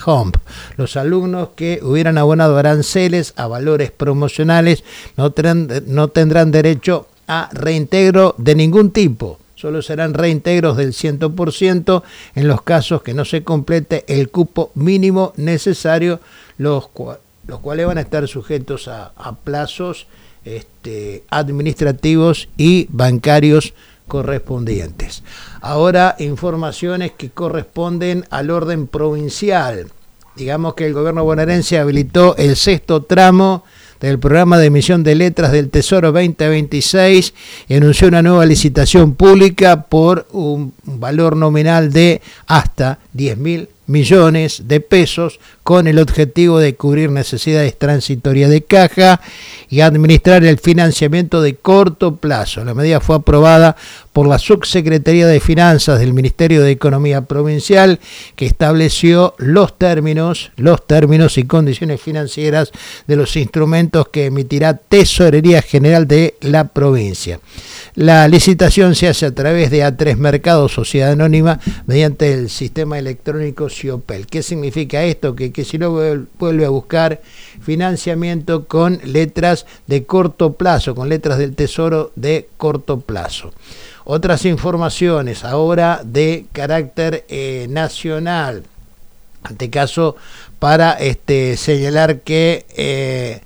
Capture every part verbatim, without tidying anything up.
Hump. Los alumnos que hubieran abonado aranceles a valores promocionales no tendrán, no tendrán derecho a reintegro de ningún tipo. Solo serán reintegros del cien por ciento en los casos que no se complete el cupo mínimo necesario, los, cua- los cuales van a estar sujetos a, a plazos este, administrativos y bancarios correspondientes. Ahora, informaciones que corresponden al orden provincial. Digamos que el gobierno bonaerense habilitó el sexto tramo del programa de emisión de letras del Tesoro veinte veintiséis y anunció una nueva licitación pública por un valor nominal de hasta diez mil millones de pesos, con el objetivo de cubrir necesidades transitorias de caja y administrar el financiamiento de corto plazo. La medida fue aprobada por la Subsecretaría de Finanzas del Ministerio de Economía Provincial, que estableció los términos, los términos y condiciones financieras de los instrumentos que emitirá Tesorería General de la provincia. La licitación se hace a través de A tres Mercados, sociedad anónima, mediante el sistema electrónico Siopel. ¿Qué significa esto? Que, que si no vuelve a buscar financiamiento con letras de corto plazo, con letras del Tesoro de corto plazo. Otras informaciones ahora de carácter eh, nacional. Ante caso, para este, señalar que eh,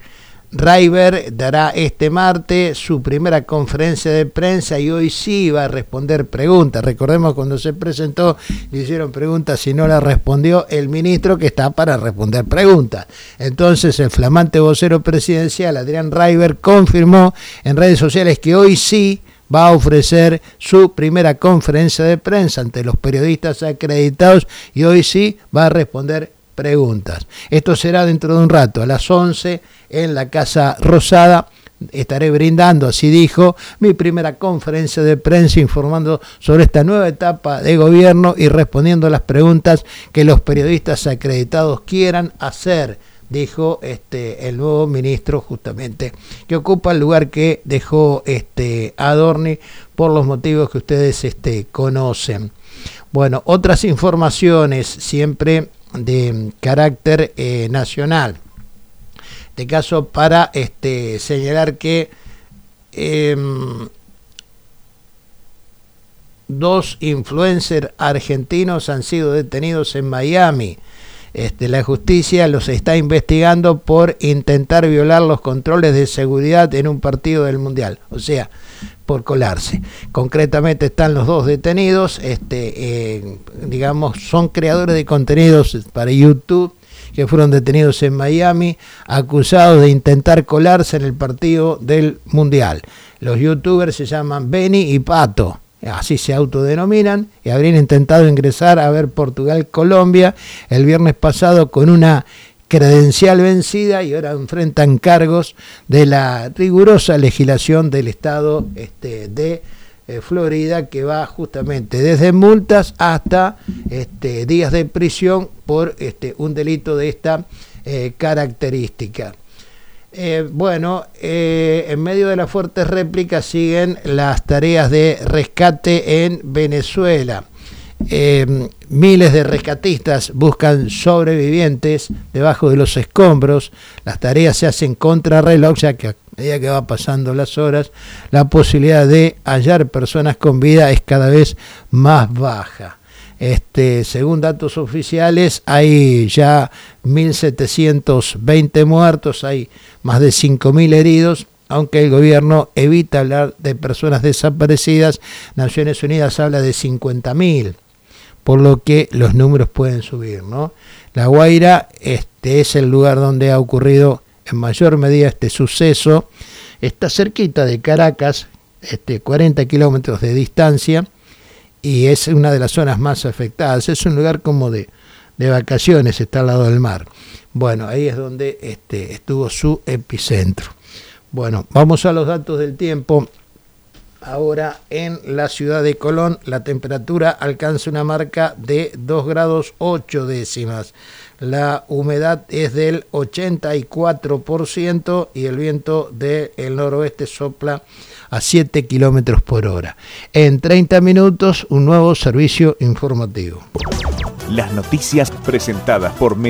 Raiber dará este martes su primera conferencia de prensa y hoy sí va a responder preguntas. Recordemos cuando se presentó, le hicieron preguntas y no la respondió el ministro, que está para responder preguntas. Entonces el flamante vocero presidencial, Adrián Raiber, confirmó en redes sociales que hoy sí va a ofrecer su primera conferencia de prensa ante los periodistas acreditados y hoy sí va a responder preguntas. Esto será dentro de un rato, a las once, en la Casa Rosada. Estaré brindando, así dijo, mi primera conferencia de prensa informando sobre esta nueva etapa de gobierno y respondiendo a las preguntas que los periodistas acreditados quieran hacer, dijo este el nuevo ministro, justamente, que ocupa el lugar que dejó este Adorni por los motivos que ustedes este, conocen. Bueno, otras informaciones siempre de carácter eh, nacional. De caso para este señalar que eh, dos influencers argentinos han sido detenidos en Miami. Este, la justicia los está investigando por intentar violar los controles de seguridad en un partido del Mundial, o sea, por colarse. Concretamente están los dos detenidos, este, eh, digamos, son creadores de contenidos para YouTube que fueron detenidos en Miami, acusados de intentar colarse en el partido del Mundial. Los youtubers se llaman Benny y Pato, así se autodenominan, y habrían intentado ingresar a ver Portugal-Colombia el viernes pasado con una credencial vencida y ahora enfrentan cargos de la rigurosa legislación del estado este, de eh, Florida, que va justamente desde multas hasta este, días de prisión por este, un delito de esta eh, característica. Eh, bueno, eh, en medio de las fuertes réplicas siguen las tareas de rescate en Venezuela. Eh, miles de rescatistas buscan sobrevivientes debajo de los escombros. Las tareas se hacen contrarreloj, ya que a medida que va pasando las horas, la posibilidad de hallar personas con vida es cada vez más baja. Este, según datos oficiales, hay ya mil setecientos veinte muertos, hay más de cinco mil heridos, aunque el gobierno evita hablar de personas desaparecidas. Naciones Unidas habla de cincuenta mil, por lo que los números pueden subir, ¿no? La Guaira este, es el lugar donde ha ocurrido en mayor medida este suceso. Está cerquita de Caracas, este, cuarenta kilómetros de distancia, y es una de las zonas más afectadas. Es un lugar como de, de vacaciones, está al lado del mar. Bueno, ahí es donde este, estuvo su epicentro. Bueno, vamos a los datos del tiempo. Ahora en la ciudad de Colón la temperatura alcanza una marca de dos grados ocho décimas. La humedad es del ochenta y cuatro por ciento y el viento del noroeste sopla a siete kilómetros por hora. En treinta minutos, un nuevo servicio informativo. Las noticias presentadas por